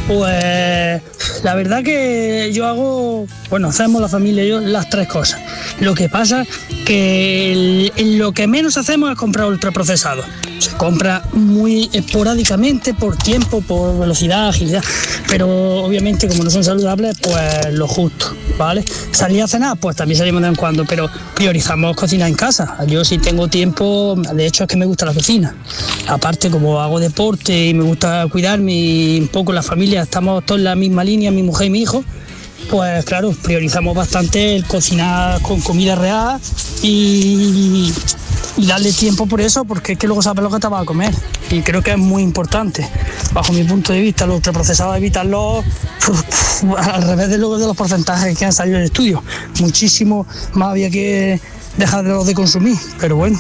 Pues la verdad que yo hago, hacemos la familia y yo las tres cosas. Lo que pasa que lo que menos hacemos es comprar ultraprocesado. Se compra muy esporádicamente por tiempo, por velocidad, agilidad, pero obviamente como no son saludables, pues lo justo, ¿vale? Salir a cenar, pues también salimos de vez en cuando, pero priorizamos cocinar en casa. Yo si tengo tiempo, de hecho es que me gusta la cocina. Aparte, como hago deporte y me gusta cuidarme y un poco la familia, estamos todos en la misma línea, mi mujer y mi hijo, pues claro, priorizamos bastante el cocinar con comida real y darle tiempo por eso, porque es que luego sabes lo que te vas a comer y creo que es muy importante. Bajo mi punto de vista, los ultraprocesados evitarlos al revés de los porcentajes que han salido en el estudio. Muchísimo más había que dejarlos de consumir, pero bueno.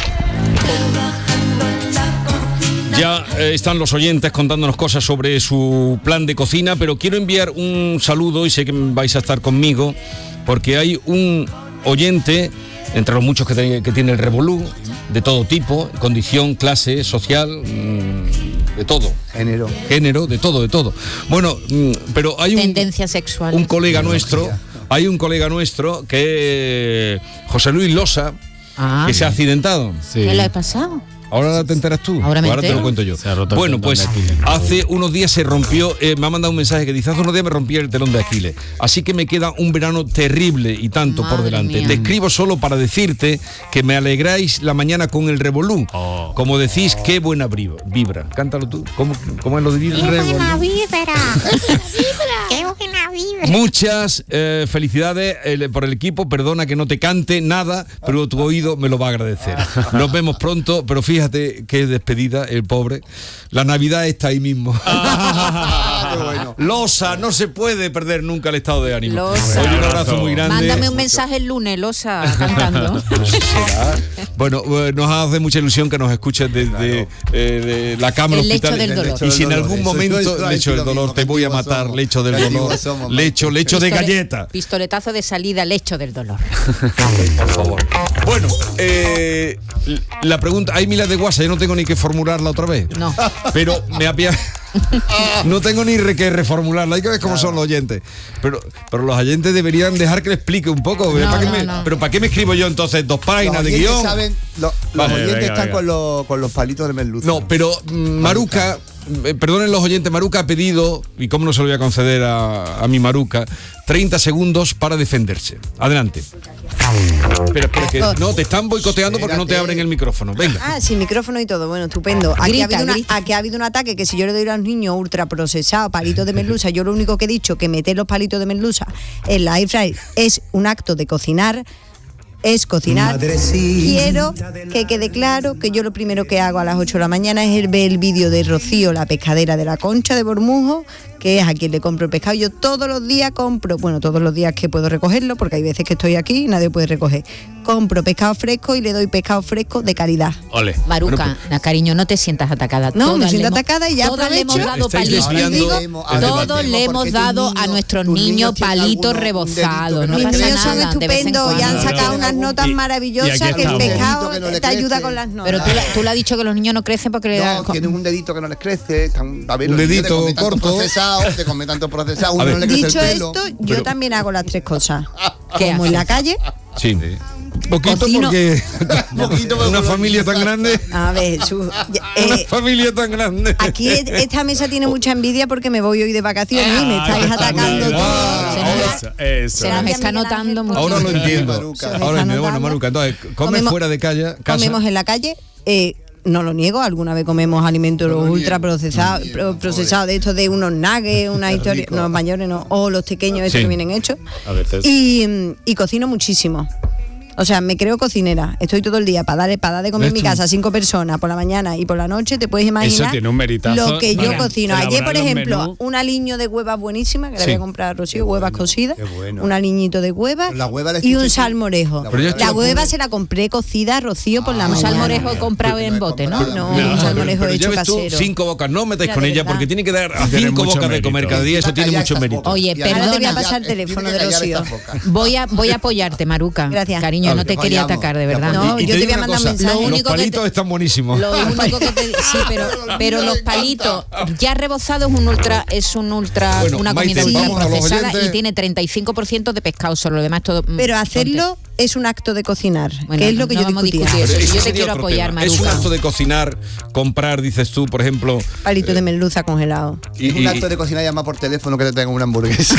Ya están los oyentes contándonos cosas sobre su plan de cocina, pero quiero enviar un saludo, y sé que vais a estar conmigo, porque hay un oyente, entre los muchos que tiene el Revolú, de todo tipo, condición, clase, social, de todo. Género, de todo. Bueno, pero hay tendencia sexual. Un colega nuestro, que es José Luis Losa, que se ha accidentado. Sí. ¿Qué le ha pasado? Ahora te enteras tú. Ahora te lo cuento yo. Bueno, pues hace unos días se rompió, me ha mandado un mensaje que dice, hace unos días me rompí el telón de Aquiles, así que me queda un verano terrible y tanto por delante. Mía. Te escribo solo para decirte que me alegráis la mañana con el Revolú. Como decís, qué buena vibra. Cántalo tú. ¿Cómo es lo de vibra? ¡Qué buena vibra! ¡Qué buena vibra! Muchas felicidades por el equipo. Perdona que no te cante nada, pero tu oído me lo va a agradecer. Nos vemos pronto, pero fíjate qué despedida, el pobre. La Navidad está ahí mismo. Bueno. Losa, no se puede perder nunca el estado de ánimo. Losa. Oye, un abrazo muy grande. Mándame un mensaje el lunes, Losa, cantando. Bueno, nos hace mucha ilusión que nos escuches desde la cama del hospital. Lecho del dolor. Y si en algún momento, lecho del dolor, te voy a matar, lecho del dolor, lecho de galleta. Pistoletazo de salida, lecho del dolor. Por favor. Bueno, la pregunta, hay miles de WhatsApp, yo no tengo ni que formularla otra vez. No. Pero no tengo ni que reformularla, hay que ver cómo son los oyentes. Pero los oyentes deberían dejar que le explique un poco. Pero ¿para qué me escribo yo entonces 2 páginas de guión? Los oyentes están con los palitos de merluza. No, pero Maruca, perdonen los oyentes, Maruca ha pedido, y cómo no se lo voy a conceder a mi Maruca, 30 segundos para defenderse. Adelante. Pero que no, te están boicoteando porque no te abren el micrófono. Venga. Sin micrófono y todo. Bueno, estupendo. Aquí ha habido un ataque que si yo le doy a los niños ultraprocesados, palitos de merluza, yo lo único que he dicho que meter los palitos de merluza en la air fryer es un acto de cocinar. Es cocinar. Quiero que quede claro que yo lo primero que hago a las 8 de la mañana es ver el vídeo de Rocío, la pescadera de la Concha de Bormujo, que es a quien le compro el pescado. Yo todos los días compro, todos los días que puedo recogerlo, porque hay veces que estoy aquí y nadie puede recoger. Compro pescado fresco y le doy pescado fresco de calidad. Ole. Maruca, cariño, no te sientas atacada. No, me siento atacada y ya todos le hemos dado palitos. Todos le hemos dado a nuestros niños palitos rebozados. No pasa nada. Mis niños son estupendos y han sacado unas notas maravillosas que el pescado te ayuda con las notas. Pero tú le has dicho que los niños no crecen porque tienen un dedito que no les crece. Un dedito corto. Te come tanto procesado, uno no le crece el pelo. Dicho esto, yo también hago las 3 cosas. Como en la calle. Sí. Poquito porque una familia tan grande. A ver, una familia tan grande. Aquí esta mesa tiene mucha envidia porque me voy hoy de vacaciones y me estáis atacando todo. Se nos está notando mucho. Ahora lo entiendo. Ahora entiendo. Bueno, Maruca, entonces, comes fuera de casa. Comemos en la calle. No lo niego, alguna vez comemos alimentos ultraprocesados, de estos de unos nuggets, una historia, los mayores no, o los pequeños esos que vienen hechos. A veces. Y cocino muchísimo. O sea, me creo cocinera. Estoy todo el día para dar de comer en mi casa a 5 personas por la mañana y por la noche. Te puedes imaginar. Eso tiene un meritazo. Lo que yo cocino. Ayer, por ejemplo, un aliño de huevas buenísima que le voy a comprar a Rocío, huevas cocidas. Bueno. Un aliñito de huevas y un salmorejo. La hueva se la compré cocida a Rocío por la mañana. Un salmorejo comprado en bote, ¿no? No, un salmorejo hecho casero. 5 bocas, no metáis con ella porque tiene que dar 5 bocas de comer cada día. Eso tiene mucho mérito. Oye, pero te voy a pasar el teléfono de Rocío. Voy a apoyarte, Maruca. Gracias. Cariño. cariño, no te quería atacar, de verdad. No, yo te voy a mandar un mensaje. Los palitos están buenísimos. Lo único que sí, pero los palitos ya rebozado es una comida Maite, ultraprocesada y tiene 35% de pescado solo, lo demás todo. Pero hacerlo es un acto de cocinar, que es lo que yo discutía. Yo te quiero apoyar, Maruca. Es un acto de cocinar, comprar, dices tú, por ejemplo, palito de merluza congelado. Es un acto de cocinar, llamar por teléfono que te tengan una hamburguesa.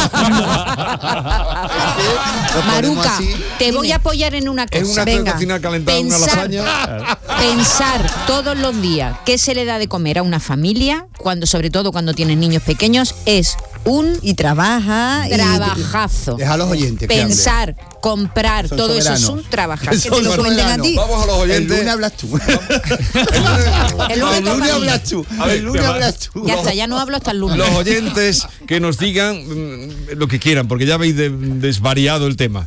Maruca, te voy a apoyar en una cosa. Es un acto de cocinar, calentar una lasaña. Pensar todos los días qué se le da de comer a una familia, sobre todo cuando tienes niños pequeños, es un trabajazo. Deja a los oyentes. Pensar, comprar, todo eso es un trabajazo. Que te lo cuenten a ti. Vamos a los oyentes. El lunes hablas tú. El lunes hablas tú. Ya está, ya no hablo hasta el lunes. Los oyentes que nos digan lo que quieran, porque ya habéis desvariado el tema.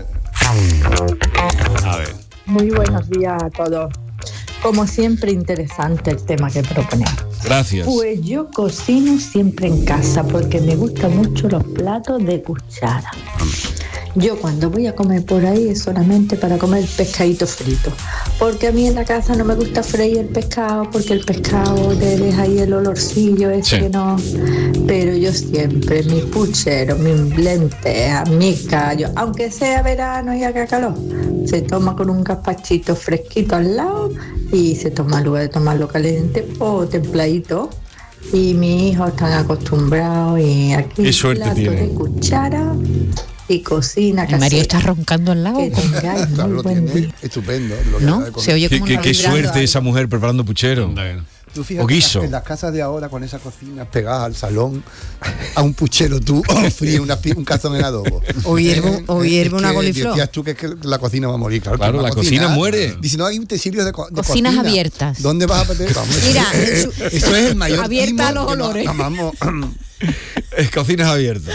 A ver. Muy buenos días a todos. Como siempre, interesante el tema que proponemos. Gracias. Pues yo cocino siempre en casa porque me gustan mucho los platos de cuchara. Yo cuando voy a comer por ahí es solamente para comer pescadito frito, porque a mí en la casa no me gusta freír el pescado, porque el pescado te deja ahí el olorcillo ese que no. Pero yo siempre, mis pucheros, mis lentejas, mis callos, aunque sea verano y haga calor, se toma con un gazpachito fresquito al lado y se toma en lugar de tomarlo caliente o templadito. Y mis hijos están acostumbrados y aquí qué suerte plato tiene de cuchara y cocina casera. María está roncando al lado. Que tengáis muy buen día. Estupendo. ¿No? Se oye como qué suerte esa mujer preparando puchero. Tú fíjate, o guiso. En las casas de ahora, con esa cocina pegada al salón, a un puchero tú fríes un cazón en adobo. O hierve una coliflor. Decías tú que la cocina va a morir. Claro, la cocina muere. Dice, no hay utensilios de cocinas cocina. Abiertas. ¿Dónde vas a meter? Mira, eso es el mayor abierta a los olores. Es cocinas abiertas.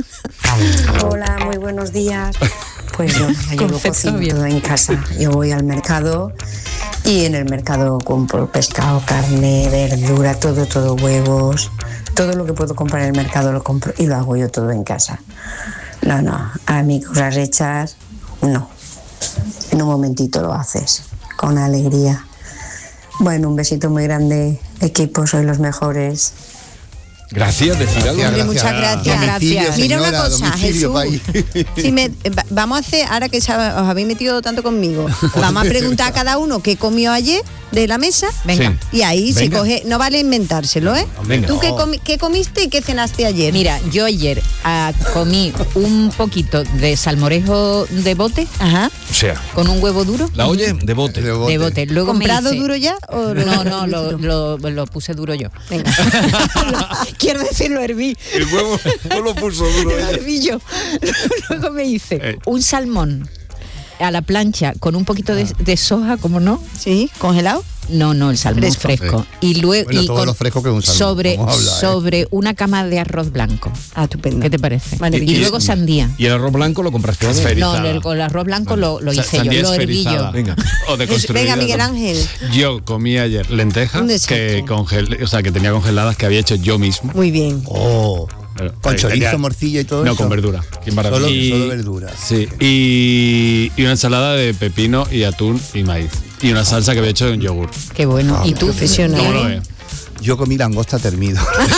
Hola, muy buenos días. Pues yo cocino todo en casa. Yo voy al mercado y en el mercado compro pescado, carne, verdura, todo, huevos. Todo lo que puedo comprar en el mercado lo compro y lo hago yo todo en casa. No, a mí cosas hechas, no. En un momentito lo haces, con alegría. Bueno, un besito muy grande, equipo, sois los mejores. Gracias, decir algo. Hombre, muchas gracias. Mira una cosa, Jesús. Vamos a hacer, ahora que os habéis metido tanto conmigo, vamos a preguntar a cada uno qué comió ayer de la mesa. Venga. Y ahí se coge, no vale inventárselo, ¿eh? Venga. ¿Tú qué comiste y qué cenaste ayer? Mira, yo ayer comí un poquito de salmorejo de bote. Ajá. O sea, con un huevo duro. La olle de bote. De bote. Luego ¿comprado duro ya? ¿O no, lo puse duro yo. Venga. Quiero decir, lo herví. El huevo no lo puso duro. Lo herví yo. Luego me hice un salmón a la plancha con un poquito de soja, ¿cómo no? Sí, congelado. No, el salmón fresco. Y luego todo lo fresco que es un salmón. sobre una cama de arroz blanco. Ah, estupendo. ¿Qué te parece? Y luego sandía. ¿Y el arroz blanco lo compraste? No, el arroz blanco lo hice yo, lo herví yo. Venga. Venga, Miguel Ángel. Yo comí ayer lentejas que tenía congeladas, que había hecho yo mismo. Muy bien. Con chorizo, morcilla y todo eso. No, con verdura. Solo verdura. Sí. Y una ensalada de pepino y atún y maíz. Y una salsa que había hecho en yogur. Qué bueno. ¿Y tú, profesional? ¿Cómo lo ves? Yo comí langosta termido.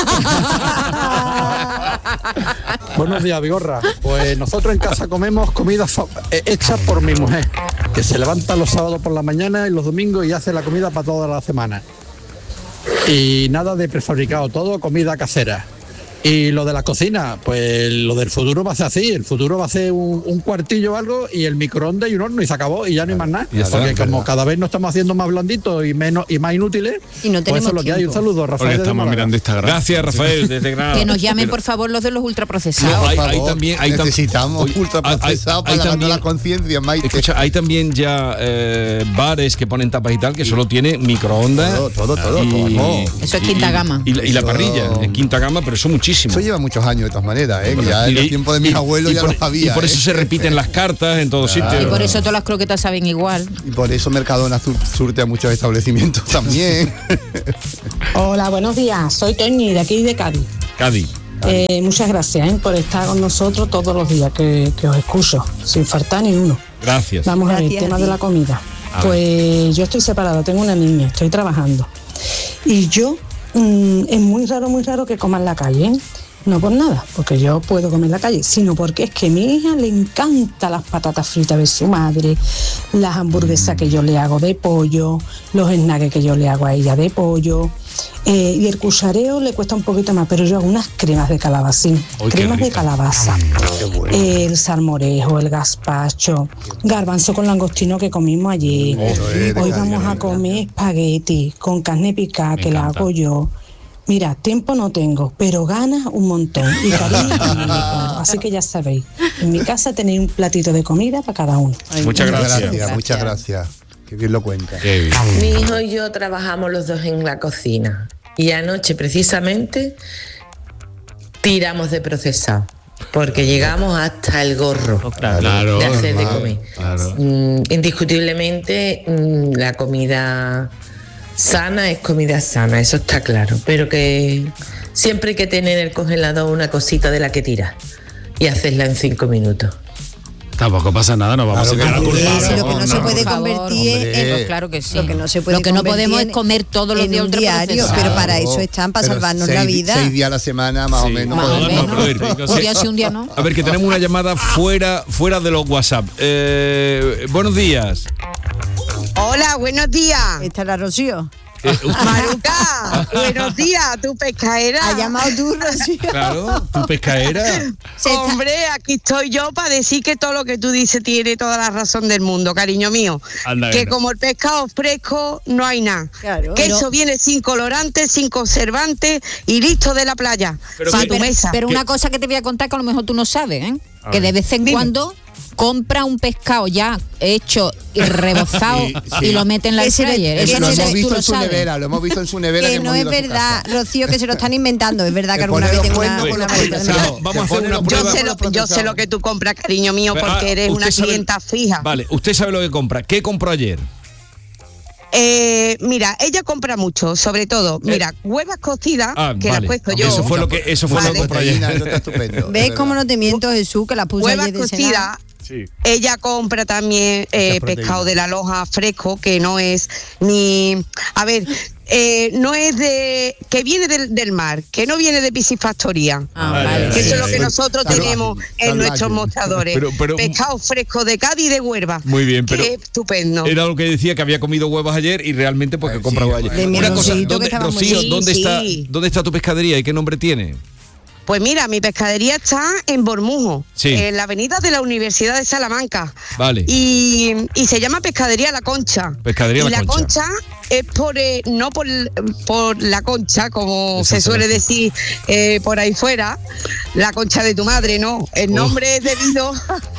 Buenos días, Vigorra. Pues nosotros en casa comemos comida hecha por mi mujer, que se levanta los sábados por la mañana y los domingos y hace la comida para toda la semana. Y nada de prefabricado, todo comida casera. Y lo de la cocina, pues lo del futuro va a ser así. El futuro va a ser un cuartillo o algo y el microondas y un horno y se acabó y ya no hay más nada. Porque como cada vez nos estamos haciendo más blanditos y más inútiles, y no pues eso es lo que hay. Un saludo, Rafael. Porque estamos mirando Instagram. Gracias, Rafael, desde Granada. Que nos llamen, por favor, los de los ultraprocesados. Necesitamos ultraprocesados para lavarnos la conciencia, Maite. Escucha, hay también ya bares que ponen tapas y tal, que solo tiene microondas. Todo. Eso es quinta gama. Y la parrilla, es quinta gama, pero eso muchísimo. Eso lleva muchos años de todas maneras, que ya en el tiempo de mis abuelos ya lo sabía. Y por eso se repiten las cartas en todos sitios. Y por eso todas las croquetas saben igual. Y por eso Mercadona surte a muchos establecimientos también. Hola, buenos días. Soy Toñi, de aquí de Cádiz. Cádiz. Muchas gracias por estar con nosotros todos los días, que os escucho, sin faltar ni uno. Gracias. Vamos a ver, Gracias tema a ti. de la comida. Pues yo estoy separada, tengo una niña, estoy trabajando. Y yo, es muy raro que coma en la calle, ¿eh? No por nada, porque yo puedo comer en la calle, sino porque es que a mi hija le encantan las patatas fritas de su madre, las hamburguesas que yo le hago de pollo, los snags que yo le hago a ella de pollo, y el cuchareo le cuesta un poquito más, pero yo hago unas cremas de calabacín, cremas de calabaza, el salmorejo, el gazpacho, garbanzo con langostino que comimos ayer. Hoy vamos a comer espagueti con carne picada, que la hago yo. Mira, tiempo no tengo, pero ganas un montón y cariño también le pongo. Así que ya sabéis, en mi casa tenéis un platito de comida para cada uno. Muchas gracias. Muchas gracias. Qué bien lo cuenta. Mi hijo y yo trabajamos los dos en la cocina y anoche precisamente tiramos de procesado porque llegamos hasta el gorro de hacer de comer. Indiscutiblemente la comida sana es comida sana, eso está claro, pero que siempre hay que tener en el congelador una cosita de la que tirar y hacerla en 5 minutos. Tampoco pasa nada, no vamos a echar la culpa. Si lo que no se puede convertir en... Claro que sí. Lo que no se puede Lo que no convertir podemos es comer todos los días un diario, pero para eso están, para salvarnos la vida. 6 días a la semana, más o menos. Un día sí, un día no. A ver, que tenemos una llamada fuera de los WhatsApp. Buenos días. Hola, buenos días. ¿Está la Rocío? Maruca, buenos días, tu pescaera. ¿Ha llamado tú, Rocío? Claro, tu pescaera. Hombre, aquí estoy yo para decir que todo lo que tú dices tiene toda la razón del mundo, cariño mío. Anda, que anda. como el pescado fresco no hay nada. Claro. Que Pero- eso viene sin colorantes, sin conservantes y listo de la playa. Para tu mesa. Pero una cosa que te voy a contar que a lo mejor tú no sabes, ¿eh? Que de vez en cuando compra un pescado ya hecho y rebozado y lo mete en la Ese fryer. de- Eso Lo no sé hemos si tú visto lo en su sabes. nevera, lo hemos visto en su nevera. Que no hemos es ido a su verdad, casa. Rocío, que se lo están inventando. Es verdad que Te alguna pone vez los tengo una cuernos con la maleta de procesado. mar. Vamos a hacer una Yo prueba. sé lo que tú compras, cariño mío, porque eres usted una sabe- clienta fija. Vale, usted sabe lo que compra. ¿Qué compró ayer? Mira, ella compra mucho, sobre todo, mira, huevas cocidas, que las cuesto yo. Eso fue lo que compró ayer. ¿Ves cómo no te miento, Jesús, que la puse Huevas ayer de cenar? cocidas. Ella compra también pescado de la Loja fresco, que no es ni... A ver, no es de... que viene del mar, que no viene de piscifactoría. Que eso es lo que nosotros tenemos en nuestros mostradores. Pero- pescado fresco de Cádiz y de Huelva. Muy bien, pero Qué estupendo. era lo que decía, que había comido huevos ayer y realmente porque compró ayer. De mi Una cosa, Rosito, que ¿dónde, estaba muy Rocío, bien. ¿dónde, Sí. ¿dónde está tu pescadería y qué nombre tiene? Pues mira, mi pescadería está en Bormujo, Sí. en la avenida de la Universidad de Salamanca. Vale. Y se llama Pescadería La Concha. Pescadería y La Concha. es no por la concha, como Esa se suele será. decir por ahí fuera, la concha de tu madre, no. El nombre es debido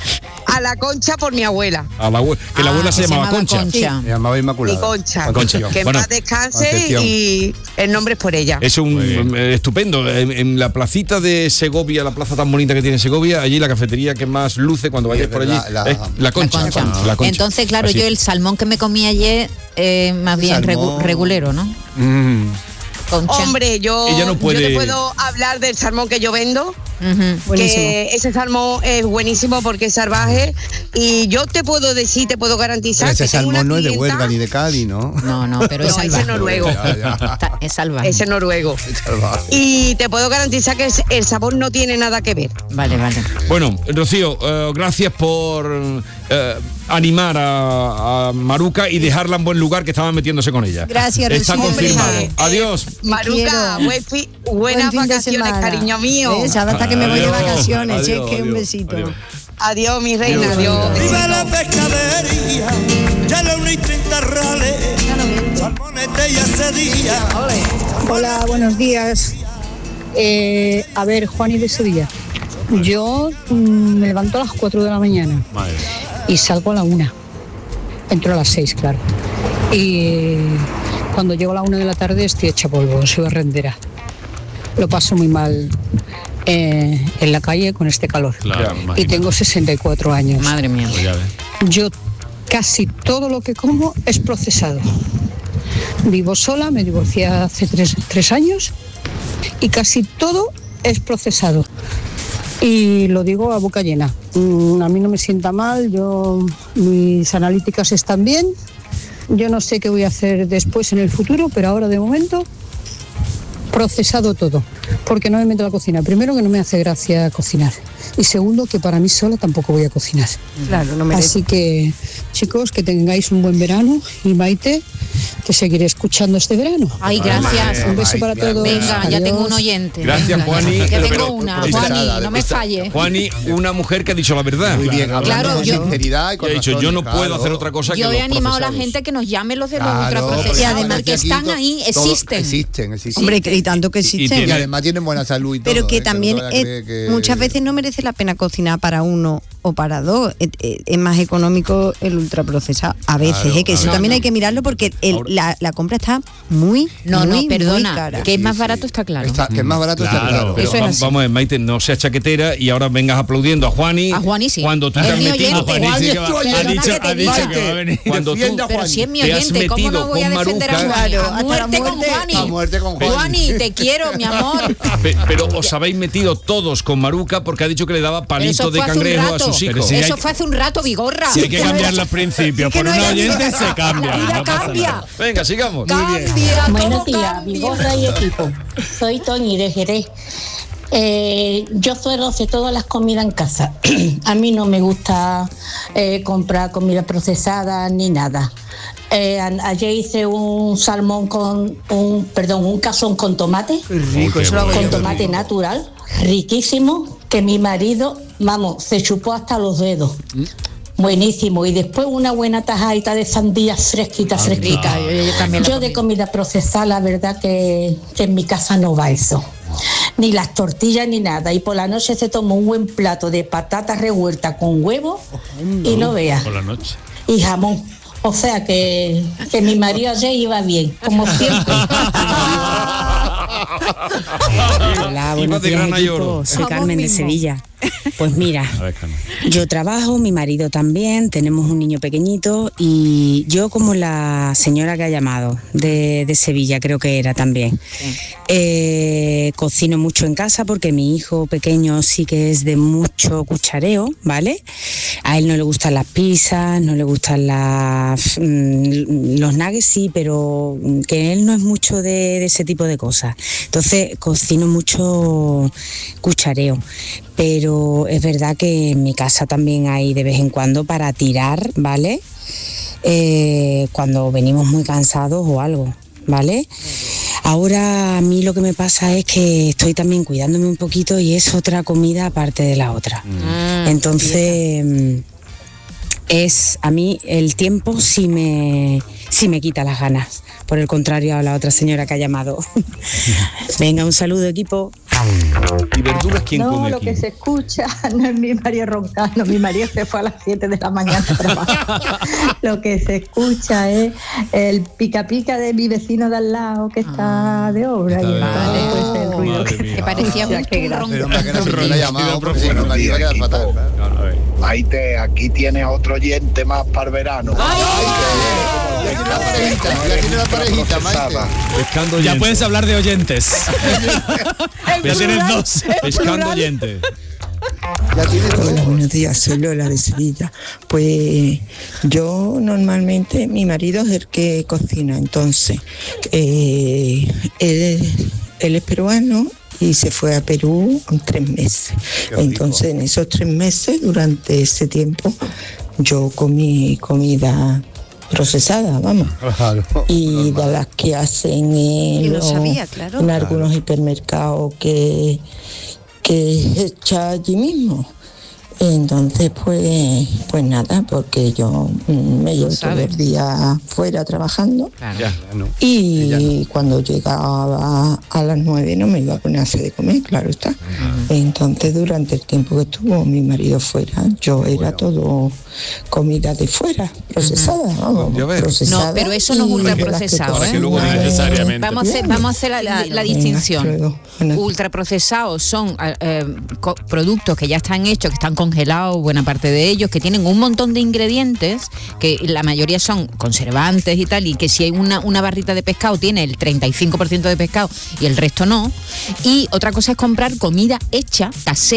a la concha por mi abuela. A la que la abuela se llamaba Concha. Sí. Me llamaba Inmaculada. Mi Concha. Concha. Que en Bueno, paz descanse Concepción. y el nombre es por ella. Es un estupendo. En la placita de Segovia, la plaza tan bonita que tiene Segovia, allí la cafetería que más luce cuando vayas por allí es la Concha. La Concha. Entonces, claro, Así. yo el salmón que me comí ayer, más bien Salmón. regulero, ¿no? Concha. Hombre, yo Ella no puede- te puedo hablar del salmón que yo vendo. Buenísimo. Que ese salmón es buenísimo porque es salvaje y yo te puedo decir, te puedo garantizar Ese que tengo una salmón no es de clienta- Huelva ni de Cádiz, ¿no? No, pero No, ese es noruego. Es salvaje. Ese es noruego. Y te puedo garantizar que el sabor no tiene nada que ver. Vale. Bueno, Rocío, gracias por animar a Maruca y dejarla en buen lugar, que estaba metiéndose con ella. Gracias, Está Rocío. confirmado. Hombre, Adiós. Maruca, buenas Buen fin de vacaciones, semana. cariño mío. ¿Ves? Ahora hasta que me voy de Adiós, vacaciones, si es adiós, que un adiós, besito. Adiós, mi reina, adiós. Viva la pescadería, ya lo unís 30 rales, salmones de ella ese día. Hola, buenos días. A ver, Juani de Sevilla. Yo me levanto a las 4 de la mañana y salgo a la 1. Entro a las 6, claro. Y cuando llego a la 1 de la tarde estoy hecha polvo, soy barrendera. Lo paso muy mal en la calle con este calor. Y tengo 64 años. Madre mía. Yo casi todo lo que como es procesado. Vivo sola, me divorcié hace 3 años y casi todo es procesado. Y lo digo a boca llena. A mí no me sienta mal, mis analíticas están bien. Yo no sé qué voy a hacer después en el futuro, pero ahora de momento procesado todo, porque no me meto a la cocina. Primero, que no me hace gracia cocinar, y segundo, que para mí sola tampoco voy a cocinar. Claro, no merece. Así que, chicos, que tengáis un buen verano, y Maite, te seguiré escuchando este verano. Ay, gracias. Un beso para todos. Venga, ya Adiós. tengo un oyente. Gracias, Juani. Que Pero- tengo una. Juani, no me falle. Juani, una mujer que ha dicho la verdad. Muy bien, hablando Claro, con yo- sinceridad y con Que ha dicho, razones, yo no claro. puedo hacer otra cosa que Yo he los animado a la procesados. gente que nos llame los de los Claro, ultraprocesados. y además que aquí están ahí, todo- existen. existen. Hombre, y tanto que existen. Y además tienen buena salud y todo. Pero que no también te vayas a creer que- muchas veces no merece la pena cocinar para uno o para dos. Es más económico el ultraprocesado. A veces, Claro, que eso claro. también hay que mirarlo, porque la compra está muy, No, muy, no, perdona, muy cara. que es más barato está claro. Que es más barato está claro. Pero Eso es así. vamos a ver, Maite, no seas chaquetera y ahora vengas aplaudiendo a Juani. A Juani sí. Cuando tú Es te has mi metido. oyente. Juani sí que va- Perdona ha dicho que te diga. que va a venir. Cuando tú Pero si es mi te has oyente, ¿cómo metido no voy a con defender a Maruca, Juani? Claro, A hasta la muerte con muerte. Juani. A muerte con Juani. Juani, te quiero, mi amor. Pero os habéis metido todos con Maruca porque ha dicho que le daba Pero palito eso de fue hace un cangrejo a rato. sus hijos. Pero si Eso hay- fue hace un rato, Vigorra. Si hay que cambiar los principios por una oyente, se cambia. La vida no pasa cambia. nada. Venga, sigamos. Cambia, Buenos todo días, cambia. Vigorra y equipo. Soy Toñi de Jerez. Yo suelo hacer todas las comidas en casa. A mí no me gusta comprar comida procesada ni nada. Ayer hice un salmón con un cazón con tomate. Rico, eso lo hago Con yo. tomate natural, riquísimo, que mi marido, vamos, se chupó hasta los dedos. Buenísimo. Y después una buena tajadita de sandía fresquita. Rica, yo también la Yo de comida procesada, la verdad que en mi casa no va eso. Ni las tortillas ni nada. Y por la noche se toma un buen plato de patatas revueltas con huevo y no veas. Por la noche. Y jamón. O sea que mi marido ayer iba bien, como siempre. Hola, Iba buenos de días, grana y oro. equipo. Soy Vamos Carmen de mismo. Sevilla. Pues mira, A ver, Carmen. yo trabajo, mi marido también, tenemos un niño pequeñito y yo, como la señora que ha llamado de Sevilla, creo que era también, cocino mucho en casa porque mi hijo pequeño sí que es de mucho cuchareo, ¿vale? A él no le gustan las pizzas, no le gustan los nuggets, sí, pero que él no es mucho de ese tipo de cosas. Entonces cocino mucho cuchareo. Pero es verdad que en mi casa también hay de vez en cuando para tirar, ¿vale? Cuando venimos muy cansados o algo, ¿vale? Ahora a mí lo que me pasa es que estoy también cuidándome un poquito y es otra comida aparte de la otra. Entonces, a mí el tiempo sí me quita las ganas. Por el contrario a la otra señora que ha llamado. Venga, un saludo, equipo. ¿Y verduras quién No, come lo aquí? que se escucha no es mi marido roncando, mi marido se fue a las 7 de la mañana a trabajar. Lo que se escucha es el pica pica de mi vecino de al lado que está de obra. Y entonces, pues, el ruido Que parecía un turrón. Pero hombre, que no se te ha llamado porque si no me iba a quedar fatal. Maite, aquí tienes otro oyente más para el verano. Ya tiene la parejita, Maite. Pescando Ya oyentes. puedes hablar de oyentes. Ya tienes dos. Pescando oyentes. Hola, buenos días, soy Lola de Sevilla. Pues yo normalmente, mi marido es el que cocina, entonces él es peruano y se fue a Perú en 3 meses. Entonces en esos 3 meses, durante ese tiempo, yo comí comida procesada, vamos. Y de las que hacen Que no sabía, claro. en algunos hipermercados que es hecha allí mismo. Entonces, pues nada, porque yo me llevo todo el día fuera trabajando y cuando llegaba a las 9 no me iba a poner a hacer de comer, claro está. Entonces, durante el tiempo que estuvo mi marido fuera, yo era todo comida de fuera, procesada, vamos, procesada. No, pero eso no es y ultraprocesado, de las que ¿eh? Luego necesariamente. Vamos a hacer la distinción. Venga, hasta luego. Ultraprocesados son productos que ya están hechos, que están congelados, buena parte de ellos, que tienen un montón de ingredientes, que la mayoría son conservantes y tal, y que si hay una barrita de pescado tiene el 35% de pescado y el resto no. Y otra cosa es comprar comida hecha, casera,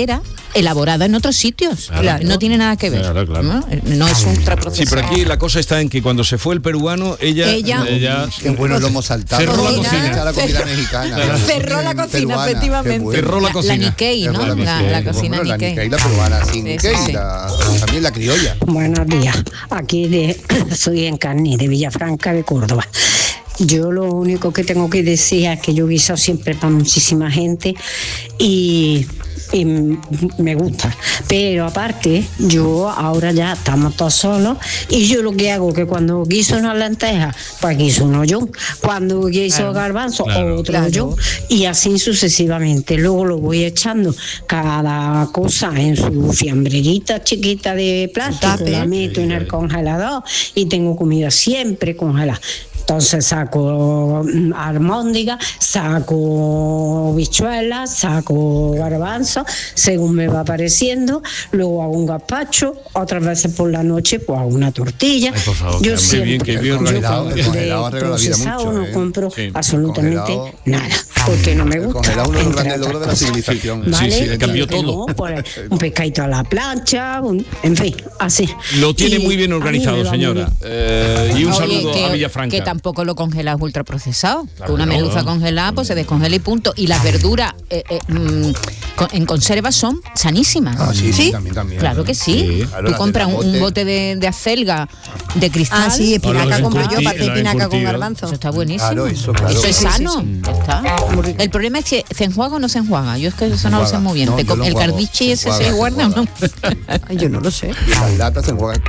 elaborada en otros sitios. Claro. No tiene nada que ver. Claro. No es ultraprocesado. Sí, pero aquí la cosa está en que cuando se fue el peruano, ella qué bueno lo hemos saltado. cerró la cocina. La comida mexicana. Cerró la cocina, peruana, efectivamente. bueno. Cerró la cocina. La Nikkei, ¿no? La cocina la Nikkei. Nikkei, la peruana, sí, Sí, Nikkei, sí. también la criolla. Buenos días, aquí soy Encarni, de Villafranca de Córdoba. Yo lo único que tengo que decir es que yo guiso siempre para muchísima gente y me gusta, pero aparte yo ahora ya estamos todos solos y yo lo que hago que cuando guiso una lenteja pues guiso un hoyón, cuando guiso garbanzo otro hoyón y así sucesivamente. Luego lo voy echando cada cosa en su fiambrerita chiquita de plástico, la meto en el congelador y tengo comida siempre congelada. Entonces saco almóndiga, saco bichuelas, saco garbanzo, según me va apareciendo. Luego hago un gazpacho, otras veces por la noche pues hago una tortilla. Ay, por favor, yo qué siempre, bien, el congelado arregla la vida procesado mucho, no compro Sí. absolutamente nada, porque no me gusta. Congelado es uno de los grandes entre logros de la otras civilización. cosas, ¿vale? Sí, cambió Y que todo. no, pues, un pescadito a la plancha, en fin, así. Lo tiene Y muy bien a mí organizado, me va muy señora. Y un Oye, saludo que, a Villafranca. que tampoco lo congelas ultraprocesado. Que una no. merluza congelada pues se descongela y punto. Y las verduras en conserva son sanísimas. Ah, sí, también. Claro que sí. Claro, Tú las compras de un camote. bote de acelga de cristal. Ah, sí, espinaca compro yo para hacer la espinaca con encurtido. garbanzo. Eso está buenísimo. Claro, eso, claro. Eso es Sí, sano. Ya está. El problema es si se enjuaga o no se enjuaga. Yo es que eso no lo sé muy bien. No, yo lo El enjuago. cardichi ese Se se guarda o no. Ay, yo no lo sé. Y las latas se enjuagan.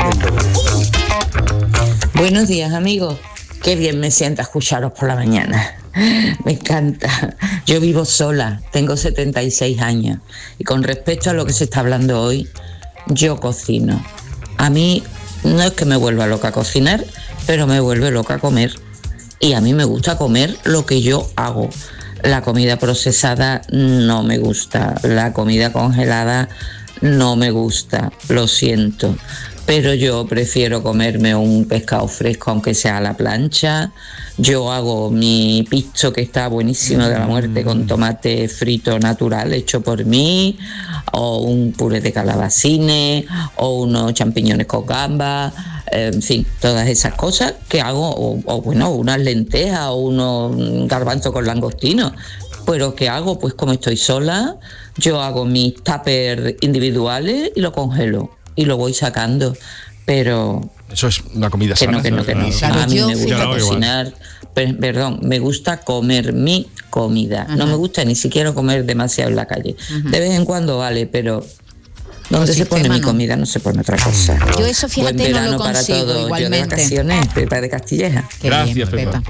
Buenos días, amigos. Qué bien me sienta escucharos por la mañana. Me encanta. Yo vivo sola, tengo 76 años. Y con respecto a lo que se está hablando hoy, yo cocino. A mí no es que me vuelva loca a cocinar, pero me vuelve loca a comer. Y a mí me gusta comer lo que yo hago. La comida procesada no me gusta. La comida congelada no me gusta. Lo siento. Pero yo prefiero comerme un pescado fresco, aunque sea a la plancha. Yo hago mi pisto, que está buenísimo de la muerte, con tomate frito natural hecho por mí, o un puré de calabacines, o unos champiñones con gambas, en fin, todas esas cosas que hago, o bueno, unas lentejas, o unos garbanzos con langostinos. Pero ¿qué hago? Pues como estoy sola, yo hago mis tuppers individuales y lo congelo. Y lo voy sacando, pero eso es una comida que sana. no. Claro, A mí yo, me gusta fíjate, cocinar, perdón, me gusta comer mi comida. No me gusta ni siquiera comer demasiado en la calle. De vez en cuando vale, pero donde se pone mi comida no se pone otra cosa. Yo eso, fíjate, Buen verano no lo para consigo todos. igualmente. Yo de vacaciones, Pepa de Castilleja. Qué bien, Pepa.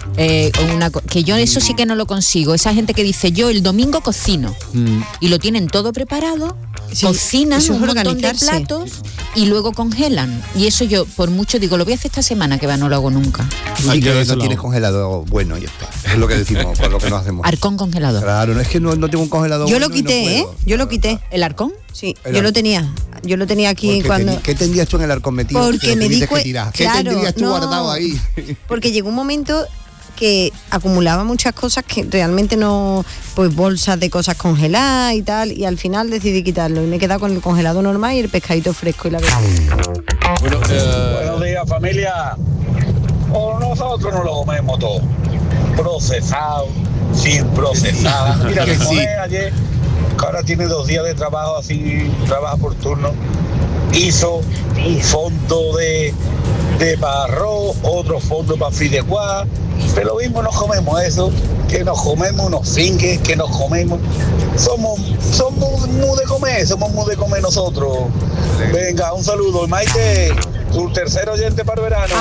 Que yo eso sí que no lo consigo. Esa gente que dice, yo el domingo cocino y lo tienen todo preparado, cocinan eso es un montón de organizarse. platos y luego congelan. Y eso yo, por mucho, digo, lo voy a hacer esta semana, que va, no lo hago nunca. Y que no tienes congelador bueno, ya está. Es lo que decimos, por lo que no hacemos. Arcón congelador. Claro, no es que no tengo un congelador Yo bueno lo y no quité, puedo. Yo lo quité. ¿El arcón? Sí, El yo lo arcón. tenía. Yo lo tenía aquí Porque cuando... ¿Qué tendrías tú en el arcón metido? Porque que me di tuvieses que cuenta... tirar? ¿Qué tendrías tú guardado ahí? Porque llegó un momento que acumulaba muchas cosas que realmente no, pues bolsas de cosas congeladas y tal, y al final decidí quitarlo y me he quedado con el congelado normal y el pescadito fresco y la verdad. Buenos días, familia. O nosotros no lo comemos todo. Procesado, sin procesar. Mira, Que mi sí. mujer ayer, que ahora tiene 2 días de trabajo, así, trabaja por turno, hizo un fondo de para arroz, otro fondo para fideuá. Pero lo mismo nos comemos eso, que nos comemos unos finques, que nos comemos. Somos muy de comer nosotros. Venga, un saludo. Maite, tu tercer oyente para el verano.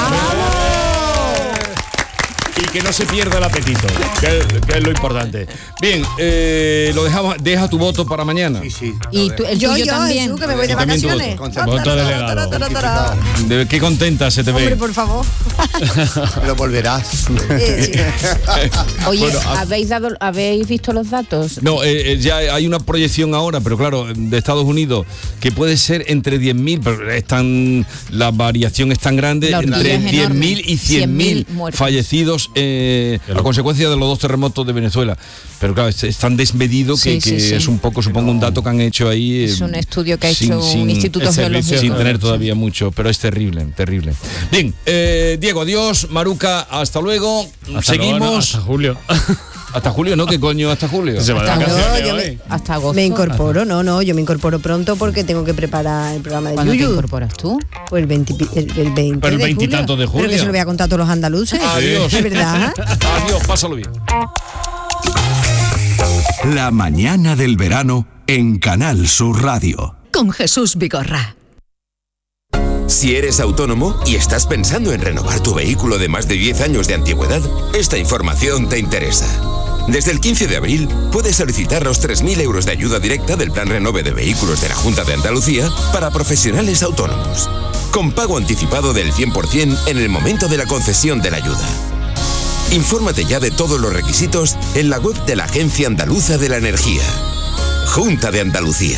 Y que no se pierda el apetito, que es lo importante. Bien, lo dejamos, deja tu voto para mañana. Sí. Y tú, el tuyo también. Jesús, que me voy de También tu vacaciones. voto delegado. Qué contenta se te ve. Hombre, por favor. Lo volverás. Oye, Bueno, ¿habéis visto los datos? No, ya hay una proyección ahora, pero claro, de Estados Unidos, que puede ser entre 10.000, pero la variación es tan grande, La horquilla entre es enorme. 10.000 y 100.000 muertos. fallecidos muertos a consecuencia de los 2 terremotos de Venezuela. Pero claro, es tan desmedido que es un poco, supongo, un dato que han hecho ahí. Es un estudio que ha hecho un instituto geológico. Sin tener todavía mucho, pero es terrible. Bien, Diego, adiós. Maruca, hasta luego. Seguimos. Luego, hasta julio. Hasta julio, ¿no? ¿Qué coño hasta julio? Hasta agosto. Me incorporo, yo me incorporo pronto porque tengo que preparar el programa de ¿Cuándo Yuyu. te incorporas tú? Pues el 20 Pero el 20 y tanto de julio. Pero que se lo voy a contar a todos los andaluces. Adiós. ¿Es verdad? Adiós, pásalo bien. La mañana del verano en Canal Sur Radio. Con Jesús Vigorra. Si eres autónomo y estás pensando en renovar tu vehículo de más de 10 años de antigüedad, esta información te interesa. Desde el 15 de abril puedes solicitar los 3.000 euros de ayuda directa del Plan Renove de Vehículos de la Junta de Andalucía para profesionales autónomos, con pago anticipado del 100% en el momento de la concesión de la ayuda. Infórmate ya de todos los requisitos en la web de la Agencia Andaluza de la Energía. Junta de Andalucía.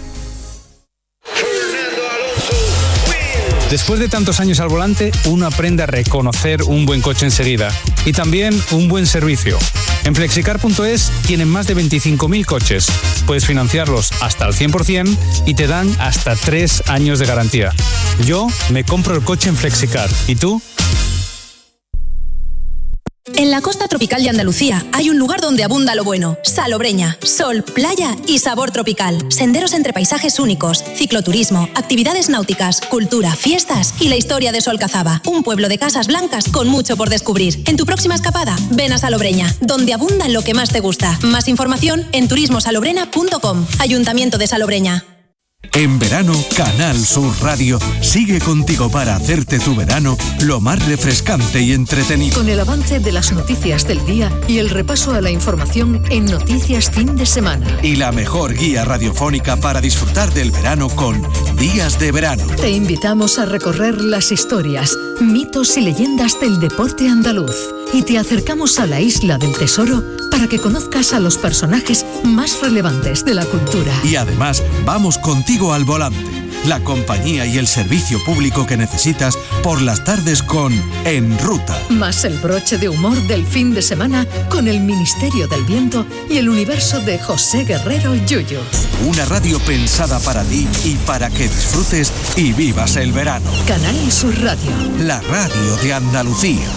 Después de tantos años al volante, uno aprende a reconocer un buen coche enseguida y también un buen servicio. En Flexicar.es tienen más de 25.000 coches. Puedes financiarlos hasta el 100% y te dan hasta 3 años de garantía. Yo me compro el coche en Flexicar. ¿Y tú? En la costa tropical de Andalucía hay un lugar donde abunda lo bueno. Salobreña, sol, playa y sabor tropical. Senderos entre paisajes únicos, cicloturismo, actividades náuticas, cultura, fiestas y la historia de Solcazaba. Un pueblo de casas blancas con mucho por descubrir. En tu próxima escapada, ven a Salobreña, donde abunda lo que más te gusta. Más información en turismosalobrena.com. Ayuntamiento de Salobreña. En verano, Canal Sur Radio sigue contigo para hacerte tu verano lo más refrescante y entretenido. Con el avance de las noticias del día y el repaso a la información en Noticias Fin de Semana. Y la mejor guía radiofónica para disfrutar del verano con Días de Verano. Te invitamos a recorrer las historias, mitos y leyendas del deporte andaluz. Y te acercamos a la Isla del Tesoro para que conozcas a los personajes más relevantes de la cultura. Y además, vamos contigo al volante. La compañía y el servicio público que necesitas por las tardes con En Ruta. Más el broche de humor del fin de semana con el Ministerio del Viento y el universo de José Guerrero Yuyu. Una radio pensada para ti y para que disfrutes y vivas el verano. Canal Sur Radio. La radio de Andalucía.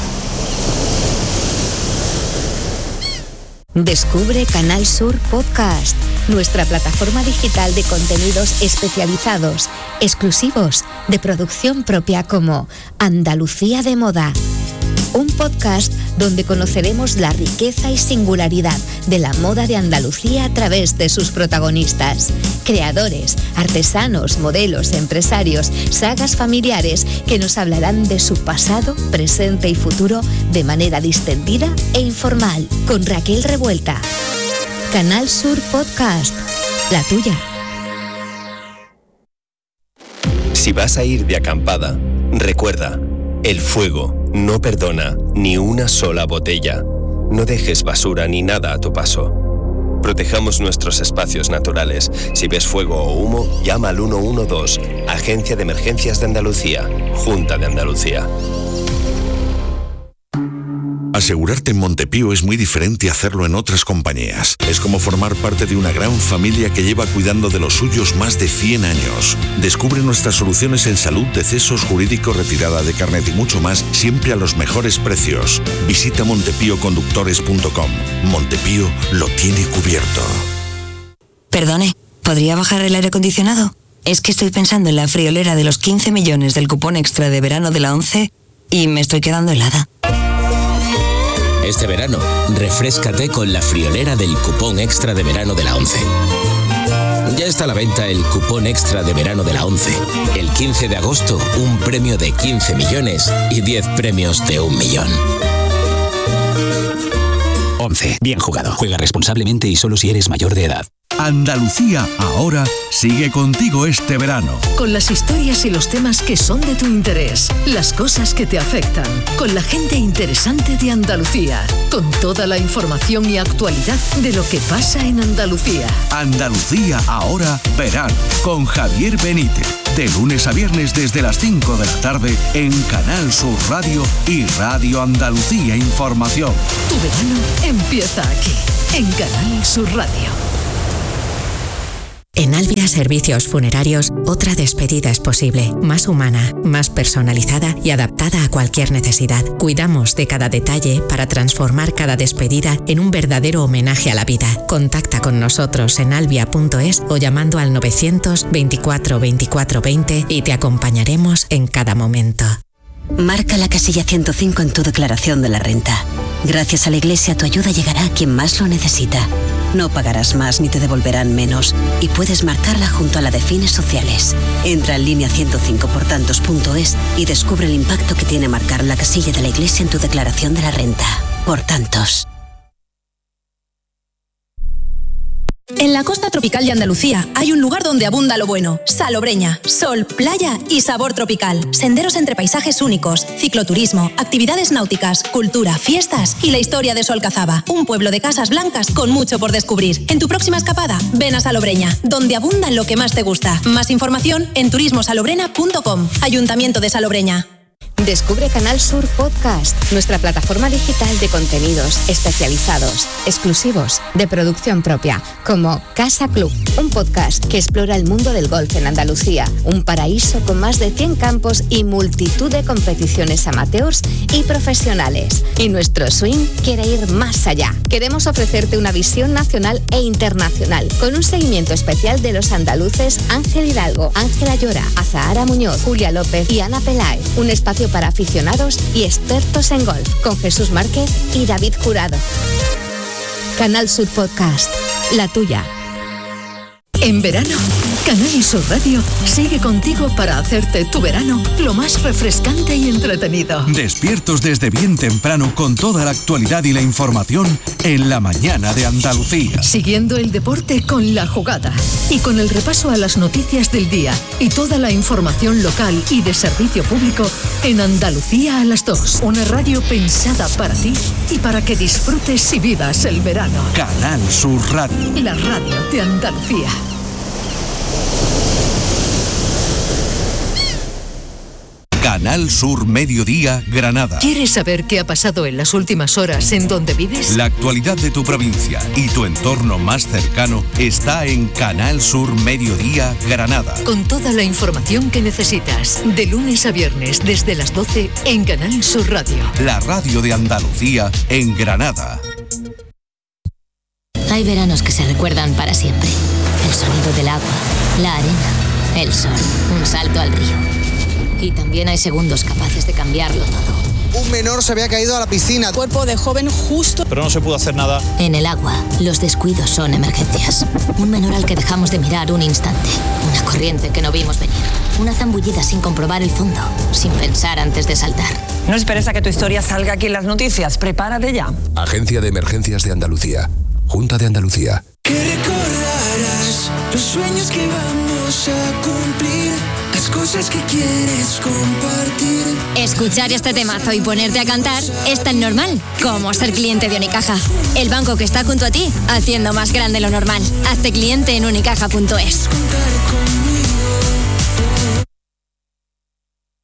Descubre Canal Sur Podcast, nuestra plataforma digital de contenidos especializados, exclusivos, de producción propia como Andalucía de Moda. Un podcast donde conoceremos la riqueza y singularidad de la moda de Andalucía a través de sus protagonistas, creadores, artesanos, modelos, empresarios, sagas familiares que nos hablarán de su pasado, presente y futuro de manera distendida e informal, con Raquel Revuelta. Canal Sur Podcast, la tuya. Si vas a ir de acampada, recuerda, el fuego no perdona ni una sola botella. No dejes basura ni nada a tu paso. Protejamos nuestros espacios naturales. Si ves fuego o humo, llama al 112, Agencia de Emergencias de Andalucía, Junta de Andalucía. Asegurarte en Montepío es muy diferente a hacerlo en otras compañías. Es como formar parte de una gran familia que lleva cuidando de los suyos más de 100 años. Descubre nuestras soluciones en salud, decesos, jurídico, retirada de carnet y mucho más, siempre a los mejores precios. Visita montepíoconductores.com. Montepío lo tiene cubierto. Perdone, ¿podría bajar el aire acondicionado? Es que estoy pensando en la friolera de los 15 millones del cupón extra de verano de la 11 y me estoy quedando helada. Este verano, refréscate con la friolera del cupón extra de verano de la 11. Ya está a la venta el cupón extra de verano de la 11. El 15 de agosto, un premio de 15 millones y 10 premios de 1 millón. 11. Bien jugado. Juega responsablemente y solo si eres mayor de edad. Andalucía ahora sigue contigo este verano. Con las historias y los temas que son de tu interés, las cosas que te afectan, con la gente interesante de Andalucía, con toda la información y actualidad de lo que pasa en Andalucía. Andalucía ahora verano, con Javier Benítez. De lunes a viernes desde las 5 de la tarde en Canal Sur Radio y Radio Andalucía Información. Tu verano empieza aquí, en Canal Sur Radio. En Albia Servicios Funerarios, otra despedida es posible, más humana, más personalizada y adaptada a cualquier necesidad. Cuidamos de cada detalle para transformar cada despedida en un verdadero homenaje a la vida. Contacta con nosotros en albia.es o llamando al 924 24 20 y te acompañaremos en cada momento. Marca la casilla 105 en tu declaración de la renta. Gracias a la Iglesia, tu ayuda llegará a quien más lo necesita. No pagarás más ni te devolverán menos y puedes marcarla junto a la de fines sociales. Entra en línea 105portantos.es y descubre el impacto que tiene marcar la casilla de la Iglesia en tu declaración de la renta. Por tantos. En la costa tropical de Andalucía hay un lugar donde abunda lo bueno. Salobreña, sol, playa y sabor tropical. Senderos entre paisajes únicos, cicloturismo, actividades náuticas, cultura, fiestas y la historia de Solcazaba. Un pueblo de casas blancas con mucho por descubrir. En tu próxima escapada, ven a Salobreña, donde abunda lo que más te gusta. Más información en turismosalobrena.com. Ayuntamiento de Salobreña. Descubre Canal Sur Podcast, nuestra plataforma digital de contenidos especializados, exclusivos, de producción propia, como Casa Club, un podcast que explora el mundo del golf en Andalucía, un paraíso con más de 100 campos y multitud de competiciones amateurs y profesionales. Y nuestro swing quiere ir más allá. Queremos ofrecerte una visión nacional e internacional, con un seguimiento especial de los andaluces Ángel Hidalgo, Ángela Llora, Azahara Muñoz, Julia López y Ana Peláez. Un espacio para aficionados y expertos en golf, con Jesús Márquez y David Jurado. Canal Sur Podcast, la tuya. En verano, Canal Sur Radio sigue contigo para hacerte tu verano lo más refrescante y entretenido. Despiertos desde bien temprano con toda la actualidad y la información en la mañana de Andalucía. Siguiendo el deporte con La Jugada y con el repaso a las noticias del día y toda la información local y de servicio público en Andalucía a las 2. Una radio pensada para ti y para que disfrutes y vivas el verano. Canal Sur Radio. La radio de Andalucía. Canal Sur Mediodía, Granada. ¿Quieres saber qué ha pasado en las últimas horas en donde vives? La actualidad de tu provincia y tu entorno más cercano está en Canal Sur Mediodía, Granada. Con toda la información que necesitas, de lunes a viernes desde las 12 en Canal Sur Radio. La radio de Andalucía en Granada. Hay veranos que se recuerdan para siempre. El sonido del agua, la arena, el sol, un salto al río. Y también hay segundos capaces de cambiarlo todo. Un menor se había caído a la piscina. Cuerpo de joven justo. Pero no se pudo hacer nada. En el agua, los descuidos son emergencias. Un menor al que dejamos de mirar un instante. Una corriente que no vimos venir. Una zambullida sin comprobar el fondo. Sin pensar antes de saltar. No esperes a que tu historia salga aquí en las noticias. Prepárate ya. Agencia de Emergencias de Andalucía. Junta de Andalucía. Que recordarás los sueños que vamos a cumplir, las cosas que quieres compartir. Escuchar este temazo y ponerte a cantar es tan normal como ser cliente de Unicaja. El banco que está junto a ti, haciendo más grande lo normal. Hazte cliente en unicaja.es.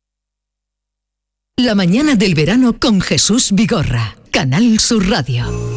La mañana del verano con Jesús Vigorra. Canal Sur Radio.